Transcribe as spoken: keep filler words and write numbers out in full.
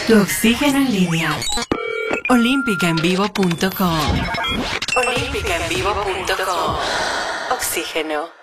Tu oxígeno en línea. olímpica en vivo punto com. olímpica en vivo punto com. Oxígeno.